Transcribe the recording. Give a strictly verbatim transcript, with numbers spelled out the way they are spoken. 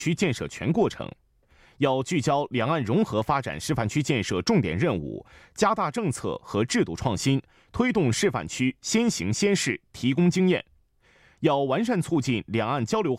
区建设全过程，要聚焦两岸融合发展示范区建设重点任务，加大政策和制度创新，推动示范区先行先试，提供经验。要完善促进两岸交流